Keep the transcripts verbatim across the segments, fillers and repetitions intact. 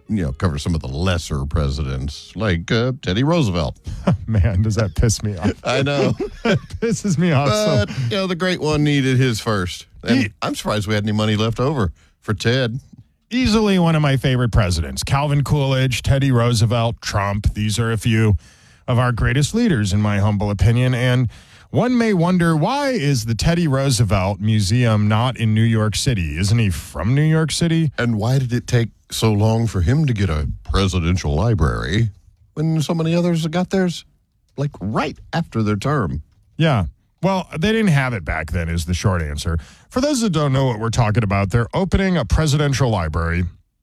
you know, cover some of the lesser presidents, like uh, Teddy Roosevelt. Man, does that piss me off? I know. It pisses me off. But, so. you know, the great one needed his first. And He- I'm surprised we had any money left over for Ted. Easily one of my favorite presidents. Calvin Coolidge, Teddy Roosevelt, Trump. These are a few of our greatest leaders, in my humble opinion. And one may wonder, why is the Teddy Roosevelt Museum not in New York City? Isn't he from New York City? And why did it take so long for him to get a presidential library when so many others got theirs, like, right after their term? Yeah. Well, they didn't have it back then, is the short answer. For those that don't know what we're talking about, they're opening a presidential library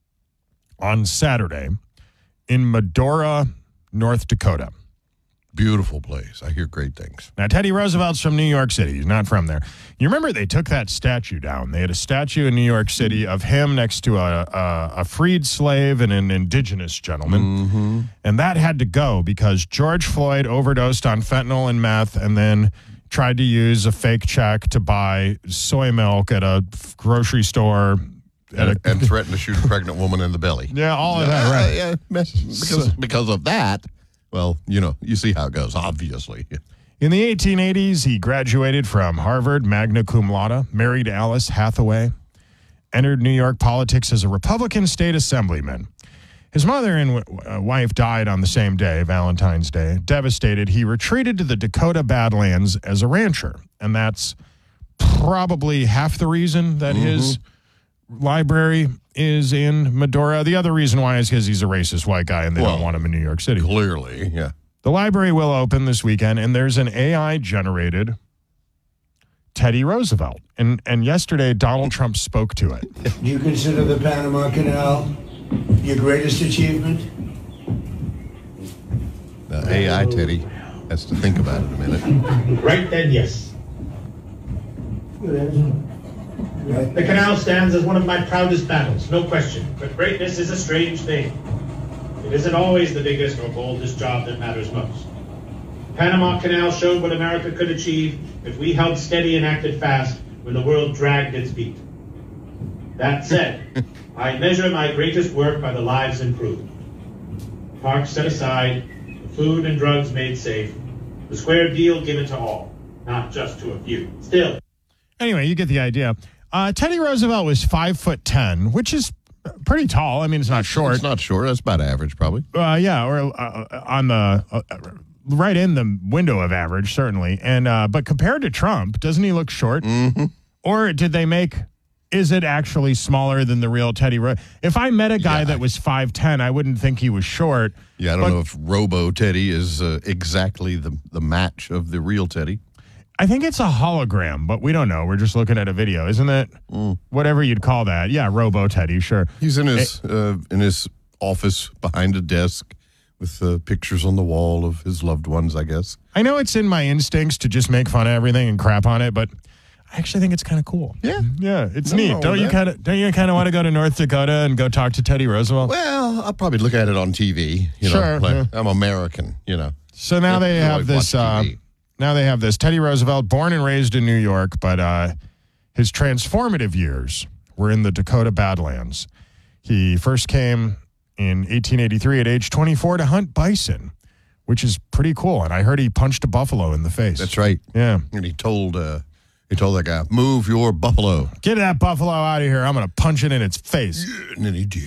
on Saturday in Medora, North Dakota. Beautiful place. I hear great things. Now, Teddy Roosevelt's from New York City. He's not from there. You remember they took that statue down. They had a statue in New York City of him next to a, a, a freed slave and an indigenous gentleman. Mm-hmm. And that had to go because George Floyd overdosed on fentanyl and meth and then tried to use a fake check to buy soy milk at a grocery store. At And, a, and threatened to shoot a pregnant woman in the belly. yeah, all of that, right. Uh, yeah, because, because of that, well, you know, you see how it goes, obviously. In the eighteen eighties, he graduated from Harvard, magna cum laude, married Alice Hathaway, entered New York politics as a Republican state assemblyman. His mother and w- uh, wife died on the same day, Valentine's Day. Devastated, he retreated to the Dakota Badlands as a rancher. And that's probably half the reason that Mm-hmm. his library is in Medora. The other reason why is because he's a racist white guy and they Well, don't want him in New York City. Clearly, yeah. The library will open this weekend, and there's an A I-generated Teddy Roosevelt. And and yesterday, Donald Trump spoke to it. Do you consider the Panama Canal your greatest achievement? The A I Teddy has to think about it a minute. Right then, yes. Good answer. The canal stands as one of my proudest battles, no question. But greatness is a strange thing. It isn't always the biggest or boldest job that matters most. The Panama Canal showed what America could achieve if we held steady and acted fast when the world dragged its feet. That said, I measure my greatest work by the lives improved. Parks set aside, the food and drugs made safe, the square deal given to all, not just to a few. Still. Anyway, you get the idea. Uh, Teddy Roosevelt was five foot ten, which is pretty tall. I mean, it's not short. It's not short. That's about average, probably. Uh, yeah, or uh, on the uh, right in the window of average, certainly. And uh, but compared to Trump, doesn't he look short? Mm-hmm. Or did they make? Is it actually smaller than the real Teddy Roosevelt? If I met a guy Yeah. that was five ten, I wouldn't think he was short. Yeah, I don't But- know if Robo Teddy is uh, exactly the, the match of the real Teddy. I think it's a hologram, but we don't know. We're just looking at a video, isn't it? Mm. Whatever you'd call that. Yeah, Robo Teddy, sure. He's in his uh, in his office behind a desk with uh, pictures on the wall of his loved ones, I guess. I know it's in my instincts to just make fun of everything and crap on it, but I actually think it's kind of cool. Yeah. Yeah, it's Nothing neat. wrong Don't with you that. kind of don't you kind of want to go to North Dakota and go talk to Teddy Roosevelt? Well, I'll probably look at it on T V. You know, Sure, like, yeah. I'm American, you know. So now they Yeah, I have this. watch Uh, T V. now they have this Teddy Roosevelt, born and raised in New York, but uh, his transformative years were in the Dakota Badlands. He first came in eighteen eighty-three at age twenty-four to hunt bison, which is pretty cool. And I heard he punched a buffalo in the face. That's right. Yeah. And he told uh, he told that guy, "Move your buffalo," Get that buffalo out of here. I'm going to punch it in its face. and then he did.